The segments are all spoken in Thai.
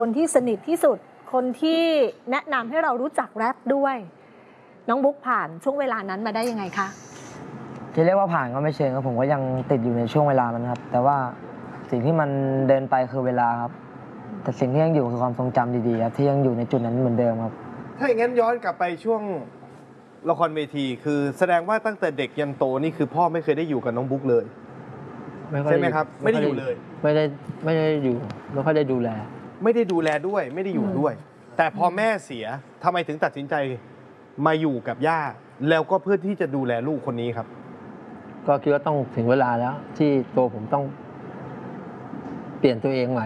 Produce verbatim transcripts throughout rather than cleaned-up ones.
คนที่สนิทที่สุดคนที่แนะนำให้เรารู้จักแรปด้วยน้องบุ๊กผ่านช่วงเวลานั้นมาได้ยังไงคะจะเรียกว่าผ่านก็ไม่เชิงครับผมก็ยังติดอยู่ในช่วงเวลามันครับแต่ว่าสิ่งที่มันเดินไปคือเวลาครับแต่สิ่งที่ยังอยู่คือความทรงจำดีๆครับที่ยังอยู่ในจุดนั้นเหมือนเดิมครับถ้าอย่างนั้นย้อนกลับไปช่วงละครเวทีคือแสดงว่าตั้งแต่เด็กยันโตนี่คือพ่อไม่เคยได้อยู่กับน้องบุ๊กเลยใช่ไหมครับไม่ได้อยู่เลยไม่ได้ไม่ได้อยู่ไม่ค่อยได้ดูแลไม่ได้ดูแลด้วยไม่ได้อยู่ด้วย แต่พอแม่เสียทำไมถึงตัดสินใจมาอยู่กับย่าแล้วก็เพื่อที่จะดูแลลูกคนนี้ครับก็คิดว่าต้องถึงเวลาแล้วที่ตัวผมต้องเปลี่ยนตัวเองใหม่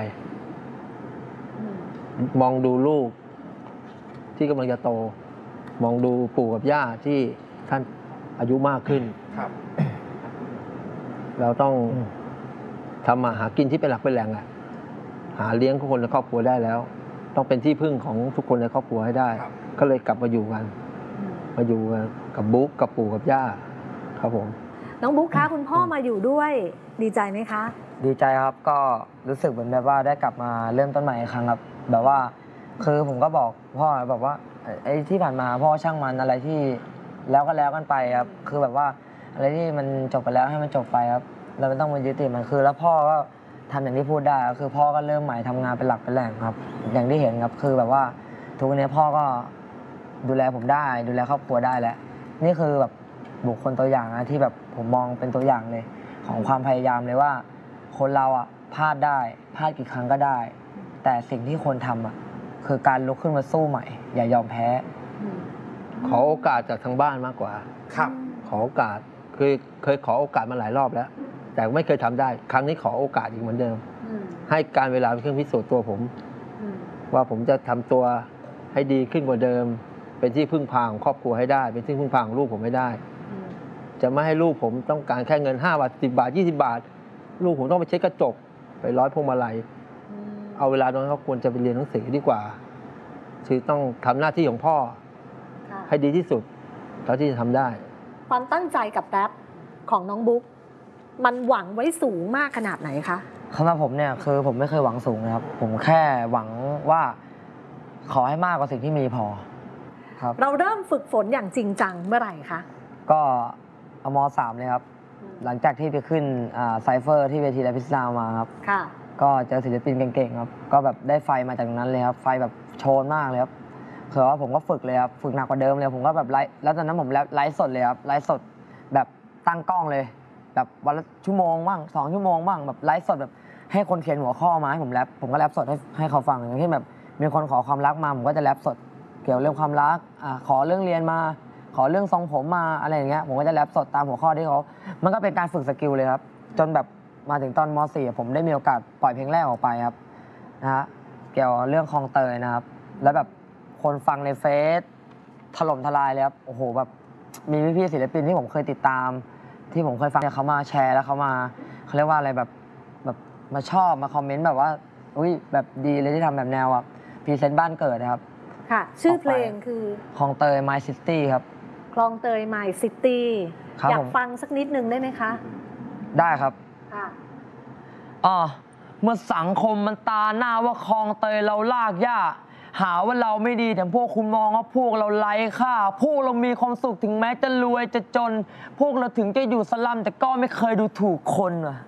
มองดูลูกที่กำลังจะโตมองดูปู่กับย่าที่ท่านอายุมากขึ้นครับเราต้องทำมาหากินที่เป็นหลักเป็นแหล่งอ่ะหาเลี้ยงทุกคนในครอบครัวได้แล้วต้องเป็นที่พึ่งของทุกคนในครอบครัวให้ได้ก็เลยกลับมาอยู่กันมาอยู่กันกับบุ๊กกับปู่กับย่าครับผมน้องบุ๊กคะคุณพ่อมาอยู่ด้วยดีใจไหมคะดีใจครับก็รู้สึกเหมือนแบบว่าได้กลับมาเริ่มต้นใหม่อีกครั้งครับแบบว่าคือผมก็บอกพ่อแบบว่าไอ้ที่ผ่านมาพ่อช่างมันอะไรที่แล้วก็แล้วกันไปครับคือแบบว่าอะไรที่มันจบไปแล้วให้มันจบไปครับเราไม่ต้องมายึดติดมันคือแล้วพ่อก็ทำอย่างที่พูดได้คือพ่อก็เริ่มใหม่ทำงานเป็นหลักเป็นแหล่งครับอย่างที่เห็นครับคือแบบว่าทุกวันนี้พ่อก็ดูแลผมได้ดูแลครอบครัวได้แล้วนี่คือแบบบุคคลตัวอย่างนะที่แบบผมมองเป็นตัวอย่างเลยของความพยายามเลยว่าคนเราอ่ะพลาดได้พลาดกี่ครั้งก็ได้แต่สิ่งที่คนทำอ่ะคือการลุกขึ้นมาสู้ใหม่อย่ายอมแพ้ขอโอกาสจากทางบ้านมากกว่าครับขอโอกาสเคยเคยขอโอกาสมาหลายรอบแล้วแต่ไม่เคยทำได้ครั้งนี้ขอโอกาสอีกเหมือนเดิมให้การเวลาเป็นเครื่องพิสูจน์ตัวผมว่าผมจะทำตัวให้ดีขึ้นกว่าเดิมเป็นที่พึ่งพาของครอบครัวให้ได้เป็นที่พึ่งพาของลูกผมให้ได้จะไม่ให้ลูกผมต้องการแค่เงินห้าบาทสิบบาทยี่สิบบาทลูกผมต้องไปเช็ดกระจกไปร้อยพวงมาลัยเอาเวลาตรงนั้นเขาควรจะไปเรียนหนังสือดีกว่าคือต้องทำหน้าที่ของพ่อให้ดีที่สุดเท่าที่จะทำได้ความตั้งใจกับแรปของน้องบุ๊กมันหวังไว้สูงมากขนาดไหนคะสำหรับผมเนี่ยคือผมไม่เคยหวังสูงนะครับผมแค่หวังว่าขอให้มากกว่าสิ่งที่มีพอครับเราเริ่มฝึกฝนอย่างจริงจังเมื่อไหร่คะก็เอาม.สามเลยครับหลังจากที่ไปขึ้นไซเฟอร์ที่เวทีแรปพิซซ่ามาครับค่ะก็เจอศิลปินเก่งๆครับก็แบบได้ไฟมาจากนั้นเลยครับไฟแบบโชนมากเลยครับคือว่าผมก็ฝึกเลยครับฝึกหนักกว่าเดิมเลยผมก็แบบไลฟ์แล้วตอนนั้นผมไลฟ์สดเลยครับไลฟ์สดแบบตั้งกล้องเลยแบบวันละชั่วโมงบ้างสองชั่วโมงบ้างแบบไลฟ์สดแบบให้คนเขียนหัวข้อมาให้ผมแรปผมก็แรปสดให้ให้เขาฟังอย่างเช่นแบบมีคนขอความรักมาผมก็จะแรปสดเกี่ยวเรื่องความรักอ่าขอเรื่องเรียนมาขอเรื่องทรงผมมาอะไรอย่างเงี้ยผมก็จะแรปสดตามหัวข้อที่เขามันก็เป็นการฝึกสกิลเลยครับจนแบบมาถึงตอนม.สี่ ผมได้มีโอกาสปล่อยเพลงแรกออกไปครับนะฮะเกี่ยวเรื่องคลองเตยนะครับแล้วแบบคนฟังในเฟซถล่มทลายเลยครับโอ้โหแบบมีพี่ๆศิลปินที่ผมเคยติดตามที่ผมเคยฟังเนี่ยเขามาแชร์แล้วเขามาเขาเรียกว่าอะไรแบบแบบมาชอบมาคอมเมนต์แบบว่าอุ้ยแบบดีเลยที่ทำแบบแนวอ่ะพรีเซนต์บ้านเกิดนะครับค่ะชื่อเพลงคือคลองเตย My City ครับคลองเตย My City อยากฟังสักนิดนึงได้ไหมคะได้ครับค่ะอ๋อเมื่อสังคมมันตาหน้าว่าคลองเตยเราลากย่าหาว่าเราไม่ดีแต่พวกคุณมองว่าพวกเราไร้ค่าพวกเรามีความสุขถึงแม้จะรวยจะจนพวกเราถึงจะอยู่สลัมแต่ก็ไม่เคยดูถูกคนว่ะ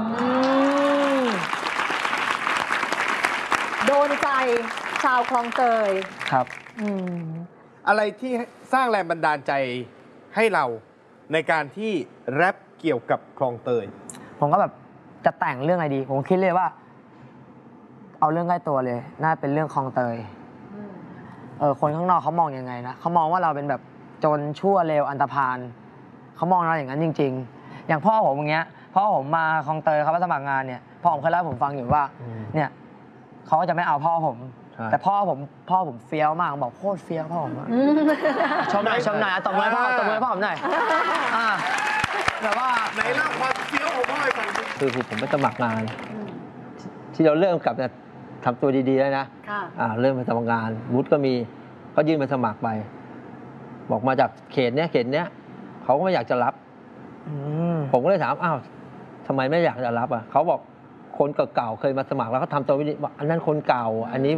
โดนใจชาวคลองเตยครับอะไรที่สร้างแรงบันดาลใจให้เราในการที่แรปเกี่ยวกับคลองเตยผมก็แบบจะแต่งเรื่องอะไรดีผมคิดเลยว่าเอาเรื่องใกล้ตัวเลยน่าเป็นเรื่องคลองเตยเออคนข้างนอกเขามองยังไงนะเขามองว่าเราเป็นแบบจนชั่วเลวอันธพาลเขามองเราอย่างนั้นจริงๆอย่างพ่อผมอย่างเงี้ยพ่อผมมาคลองเตยเขาไปสมัครงานเนี่ยพ่อผมเคยเล่าผมฟังอยู่ว่าเนี่ยเขาก็จะไม่เอาพ่อผมแต่พ่อผมพ่อผมเฟี้ยวมากบอกโคตรเฟี้ยวพ่อผมชมหน่อยชมหน่อยตบมือพ่อตบมือพ่อผมหน่อยแบบว่าไหนเล่าความเฟี้ยวของพ่อให้ฟังคือผมไปสมัครงานที่เราเริ่มกับเนี่ยทำตัวดีๆแล้วนะเริ่มไปสมัครงานวุฒิก็มีเขายื่นไปสมัครไปบอกมาจากเขตเนี้ยเขตเนี้ยเขาก็ไม่อยากจะรับผมก็เลยถามอ้าวทำไมไม่อยากจะรับอ่ะเขาบอกคนเก่าๆเคยมาสมัครแล้วเขาทำตัวไม่ดีบอกอันนั้นคนเก่าอันนี้